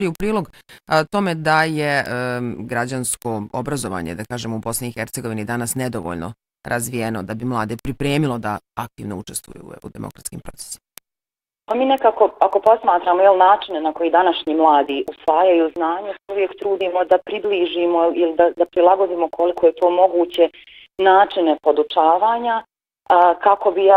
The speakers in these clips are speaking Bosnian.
govori u prilog tome da je građansko obrazovanje, da kažemo, u Bosni i Hercegovini danas nedovoljno razvijeno da bi mlade pripremilo da aktivno učestvuju u demokratskim procesima? Pa mi nekako, ako posmatramo načine na koji današnji mladi usvajaju znanje, uvijek trudimo da približimo ili da prilagodimo koliko je to moguće načine podučavanja, kako bi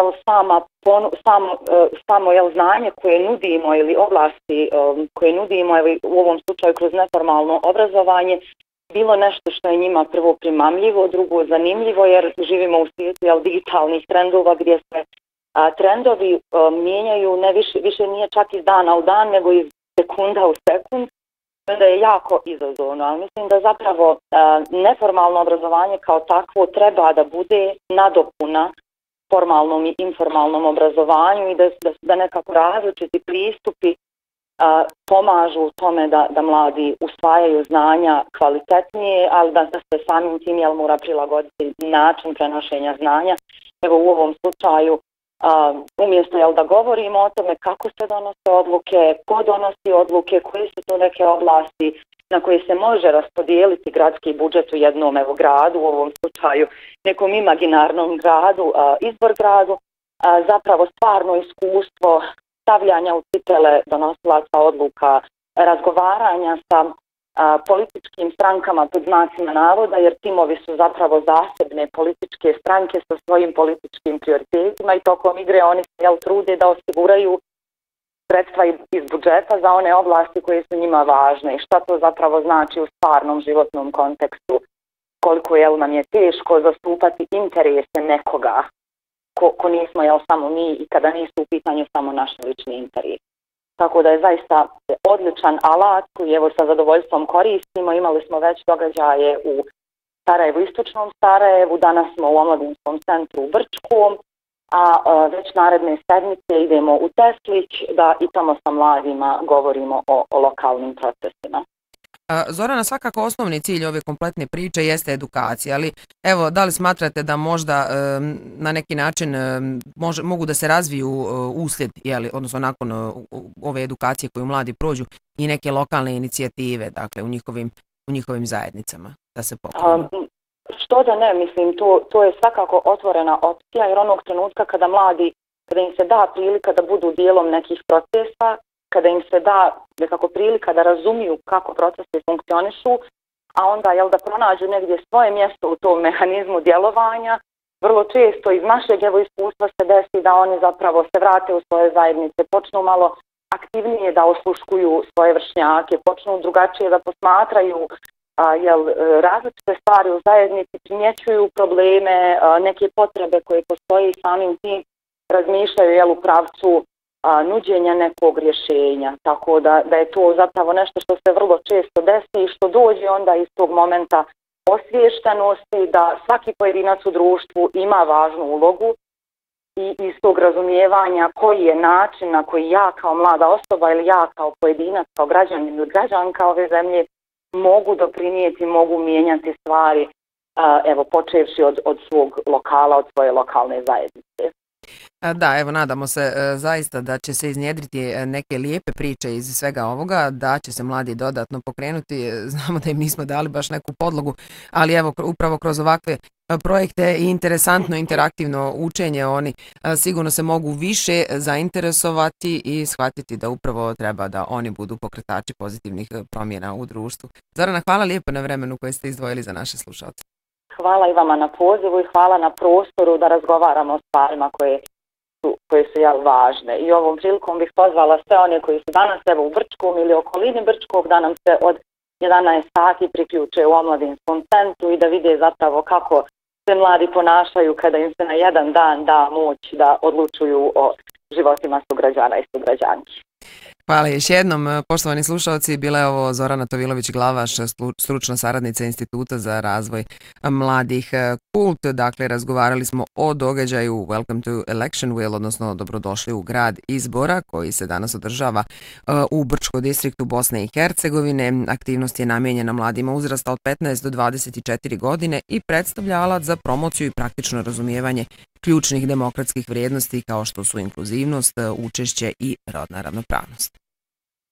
samo znanje koje nudimo ili oblasti koje nudimo u ovom slučaju kroz neformalno obrazovanje bilo nešto što je njima prvo primamljivo, drugo zanimljivo, jer živimo u svijetu digitalnih trendova gdje se trendovi mijenjaju, više nije čak iz dana u dan, nego iz sekunda u sekund, onda je jako izazovno. Ali mislim da zapravo neformalno obrazovanje kao takvo treba da bude nadopuna formalnom i informalnom obrazovanju i da nekako različiti pristupi pomažu u tome da mladi usvajaju znanja kvalitetnije, ali da se samim tim mora prilagoditi način prenošenja znanja. Evo u ovom slučaju umjesto da govorimo o tome kako se donose odluke, ko donosi odluke, koje su to neke oblasti na koje se može raspodijeliti gradski budžet u jednom gradu, u ovom slučaju nekom imaginarnom gradu, izbor gradu, zapravo stvarno iskustvo stavljanja u cipele donosilaca odluka, razgovaranja sa političkim strankama pod znacima navoda, jer timovi su zapravo zasebne političke stranke sa svojim političkim prioritetima i tokom igre oni se trude da osiguraju sredstva iz budžeta za one oblasti koje su njima važne i šta to zapravo znači u stvarnom životnom kontekstu, koliko nam je teško zastupati interese nekoga ko nismo samo mi i kada nisu u pitanju samo naši lični interesi. Tako da je zaista odličan alat koji sa zadovoljstvom koristimo. Imali smo već događaje u Sarajevu, istočnom Sarajevu, danas smo u Omladinskom centru u Brčkom, a već naredne sedmice idemo u Teslić da i tamo sa mladima govorimo o lokalnim procesima. Zorana, svakako osnovni cilj ove kompletne priče jeste edukacija, ali evo, da li smatrate da možda na neki način mogu da se razviju uslijed, odnosno nakon ove edukacije koju mladi prođu, i neke lokalne inicijative, dakle, u njihovim zajednicama, da se pokrenu? Što da ne, mislim, to je svakako otvorena opcija, jer onog trenutka kada im se da prilika da budu dijelom nekih procesa, kada im se da nekako prilika da razumiju kako procesi funkcionišu, a onda da pronađu negdje svoje mjesto u tom mehanizmu djelovanja, vrlo često iz našeg iskustva se desi da oni zapravo se vrate u svoje zajednice, počnu malo aktivnije da osluškuju svoje vršnjake, počnu drugačije da posmatraju različite stvari u zajednici, primjećuju probleme, neke potrebe koje postoje i samim tim razmišljaju u pravcu nuđenja nekog rješenja. Tako da je to zapravo nešto što se vrlo često desi i što dođe onda iz tog momenta osviještenosti da svaki pojedinac u društvu ima važnu ulogu i iz tog razumijevanja koji je način na koji ja kao mlada osoba ili ja kao pojedinac, kao građanin ili građanka ove zemlje mogu doprinijeti, mogu mijenjati stvari, počevši od svog lokala, od svoje lokalne zajednice. Da, evo, nadamo se zaista da će se iznjedriti neke lijepe priče iz svega ovoga, da će se mladi dodatno pokrenuti. Znamo da im nismo dali baš neku podlogu, ali evo, upravo kroz ovakve projekte i interesantno, interaktivno učenje, oni sigurno se mogu više zainteresovati i shvatiti da upravo treba da oni budu pokretači pozitivnih promjena u društvu. Zorana, hvala lijepo na vremenu koje ste izdvojili za naše slušalce. Hvala i vama na pozivu i hvala na prostoru da razgovaramo o stvarima koje su važne. I ovom prilikom bih pozvala sve one koji su danas u Brčkom ili okolini Brčkog da nam se od 11 sati priključe u Omladinskom centru i da vide zapravo kako se mladi ponašaju kada im se na jedan dan da moć da odlučuju o životima sugrađana i sugrađanki. Hvala još jednom, poštovani slušalci. Bila je ovo Zorana Tovilović-Glavaš, stručna saradnica Instituta za razvoj mladih Kult. Dakle, razgovarali smo o događaju Welcome to Electionville, odnosno dobrodošli u grad izbora, koji se danas održava u Brčkom distriktu Bosne i Hercegovine. Aktivnost je namijenjena mladima uzrasta od 15 do 24 godine i predstavlja alat za promociju i praktično razumijevanje ključnih demokratskih vrijednosti kao što su inkluzivnost, učešće i rodna ravnopravnost.